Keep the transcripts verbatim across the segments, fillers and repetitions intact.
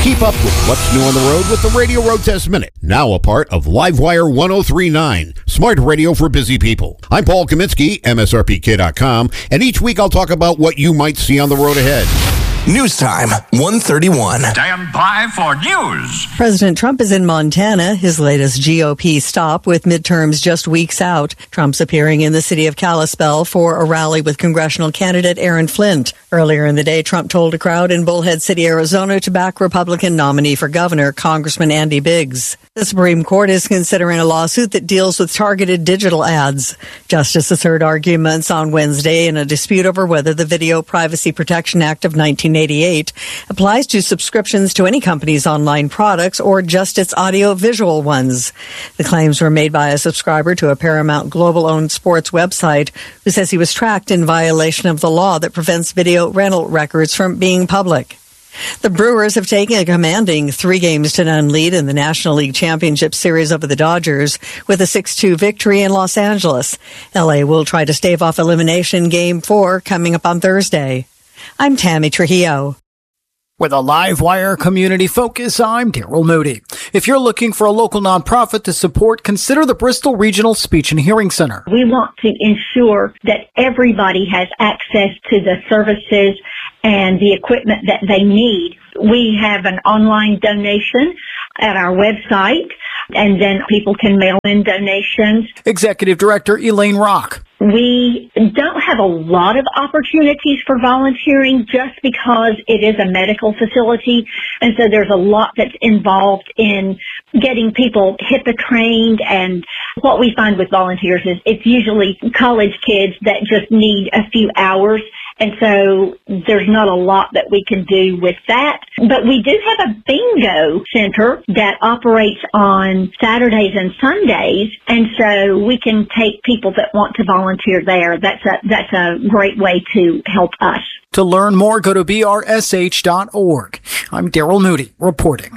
Keep up with what's new on the road with the Radio Road Test Minute, now a part of Livewire one oh three point nine, smart radio for busy people. I'm Paul Kaminsky, M S R P K dot com, and each week I'll talk about what you might see on the road ahead. News time, one thirty-one. Stand by for news. President Trump is in Montana, his latest G O P stop with midterms just weeks out. Trump's appearing in the city of Kalispell for a rally with congressional candidate Aaron Flint. Earlier in the day, Trump told a crowd in Bullhead City, Arizona, to back Republican nominee for governor, Congressman Andy Biggs. The Supreme Court is considering a lawsuit that deals with targeted digital ads. Justices heard arguments on Wednesday in a dispute over whether the Video Privacy Protection Act of nineteen eighty-eight applies to subscriptions to any company's online products or just its audio-visual ones. The claims were made by a subscriber to a Paramount Global-owned sports website who says he was tracked in violation of the law that prevents video rental records from being public. The Brewers have taken a commanding three games to none lead in the National League Championship Series over the Dodgers with a six two victory in Los Angeles. L A will try to stave off elimination game four coming up on Thursday. I'm Tammy Trujillo. With a Livewire community focus, I'm Daryl Moody. If you're looking for a local nonprofit to support, consider the Bristol Regional Speech and Hearing Center. We want to ensure that everybody has access to the services and the equipment that they need. We have an online donation at our website, and then people can mail in donations. Executive Director Elaine Rock. We don't have a lot of opportunities for volunteering just because it is a medical facility, and so there's a lot that's involved in getting people HIPAA trained, and what we find with volunteers is it's usually college kids that just need a few hours. And so there's not a lot that we can do with that. But we do have a bingo center that operates on Saturdays and Sundays. And so we can take people that want to volunteer there. That's a, that's a great way to help us. To learn more, go to B R S H dot org. I'm Daryl Moody reporting.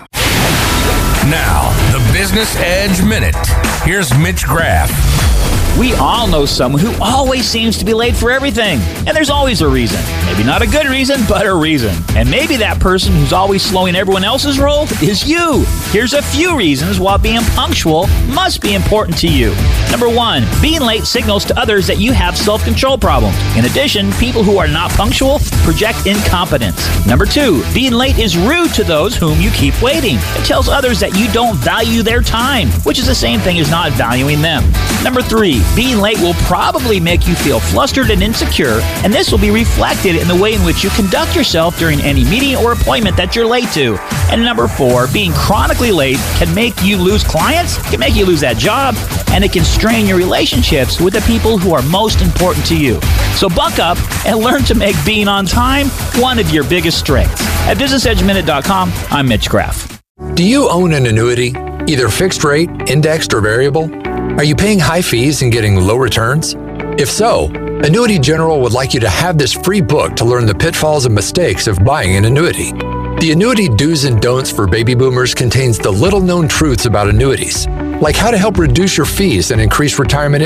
Now, the Business Edge Minute. Here's Mitch Graff. We all know someone who always seems to be late for everything. And there's always a reason. Maybe not a good reason, but a reason. And maybe that person who's always slowing everyone else's roll is you. Here's a few reasons why being punctual must be important to you. Number one, being late signals to others that you have self-control problems. In addition, people who are not punctual project incompetence. Number two, being late is rude to those whom you keep waiting. It tells others that you don't value their time, which is the same thing as not valuing them. Number three, being late will probably make you feel flustered and insecure, and this will be reflected in the way in which you conduct yourself during any meeting or appointment that you're late to. And number four, being chronically late can make you lose clients, can make you lose that job, and it can strain your relationships with the people who are most important to you. So buck up and learn to make being on time one of your biggest strengths. At business edge minute dot com, I'm Mitch Graff. Do you own an annuity, either fixed rate, indexed, or variable? Are you paying high fees and getting low returns? If so, Annuity General would like you to have this free book to learn the pitfalls and mistakes of buying an annuity. The Annuity Do's and Don'ts for Baby Boomers contains the little-known truths about annuities, like how to help reduce your fees and increase retirement